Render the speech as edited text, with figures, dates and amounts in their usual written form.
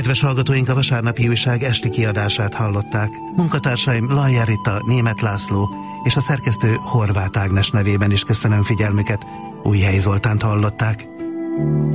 Kedves hallgatóink, a Vasárnapi Újság esti kiadását hallották. Munkatársaim Lajjár Rita, Németh László és a szerkesztő Horváth Ágnes nevében is köszönöm figyelmüket. Újhelyi Zoltánt hallották.